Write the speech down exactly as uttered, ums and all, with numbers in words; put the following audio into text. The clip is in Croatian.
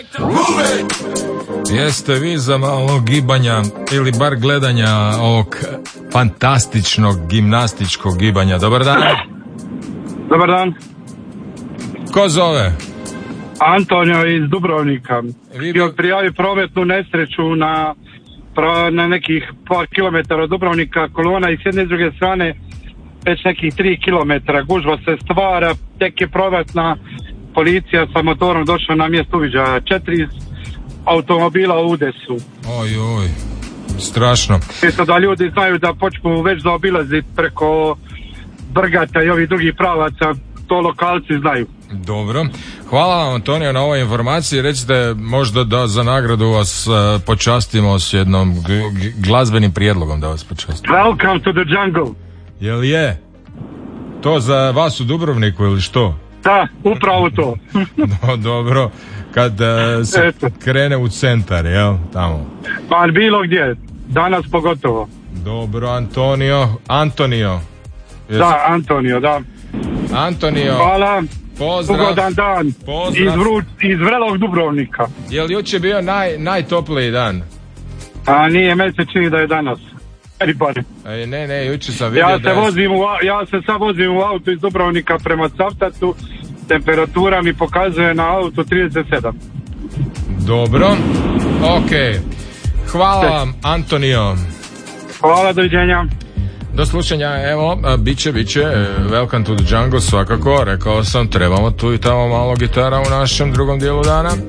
Jeste vi za malo gibanja ili bar gledanja ovog fantastičnog gimnastičkog gibanja? Dobar dan. Dobar dan. Ko zove? Antonio iz Dubrovnika. Vi... Htio prijavi prometnu nesreću na, na nekih par kilometara od Dubrovnika, kolona i s jedne i s druge strane već nekih tri kilometra. Gužva se stvara, tek je prometna policija sa motorom došla na mjesto uviđaja. Četiri automobila u udesu. Oj, oj, strašno. Mislim da ljudi znaju da počnu već zaobilaziti preko Brgata i ovih drugih pravaca, to lokalci znaju. Dobro. Hvala vam, Antonio, na ovoj informaciji. Recite možda da za nagradu vas uh, počastimo s jednom g- g- glazbenim prijedlogom da vas počastimo. Welcome to the jungle. Jel je? To za vas u Dubrovniku ili što? Da, upravo to. No, dobro. Kad uh, se Eto. krene u centar, jel? Tamo. Pa bilo gdje, danas pogotovo. Dobro, Antonio. Antonio. Jesi... Da, Antonio, da. Antonio. Hvala. Pozdrav. Ugodan dan. Pozdrav. Iz, vru, iz vrelog Dubrovnika. Je li jučer bio naj, najtopliji dan? A nije, meni se čini da je danas. E, ne, ne, jučer sam vidio ja da se je... vozim u, ja se sad vozim u autu iz Dubrovnika prema Cavtatu. Temperatura mi pokazuje na autu trideset sedam. Dobro. Ok. Hvala vam, Antonio. Hvala, doviđenja. Do slušanja, evo, bit će, bit će, Welcome to the Jungle svakako, rekao sam, trebamo tu i tamo malo gitara u našem drugom dijelu dana.